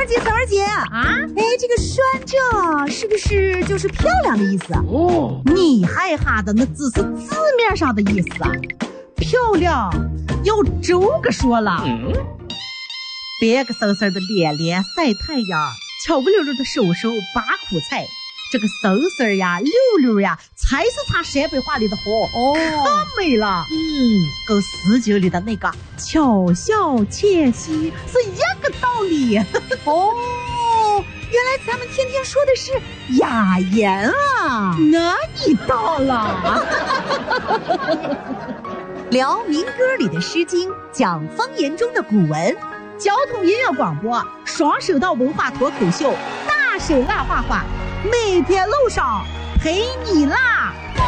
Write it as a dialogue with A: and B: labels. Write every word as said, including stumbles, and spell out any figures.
A: 儿姐，三儿姐啊！哎，这个酸着是不是就是漂亮的意思啊？哦，你害哈的那只是字面上的意思啊。漂亮有这个说了，嗯，别个嗖嗖的脸脸晒太阳，巧不溜溜的手手拔苦菜，这个嗖嗖呀溜溜呀才是他陕北话里的活哦，太美了。嗯，跟十九里的那个巧笑窃兮是一个道理。哦，原来咱们天天说的是雅言啊，那你到了。聊民歌里的诗经，讲方言中的古文，交通音乐广播，双声道文化脱口秀，大手拉画画，每天路上陪你啦。